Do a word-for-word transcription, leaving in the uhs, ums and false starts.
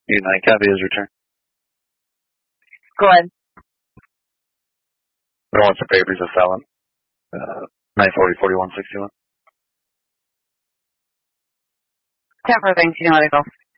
Eight nine, copy is return. Go ahead. No wants the papers of felon. Uh, nine forty, forty-one, sixty-one. ten four, thanks. You know how to go.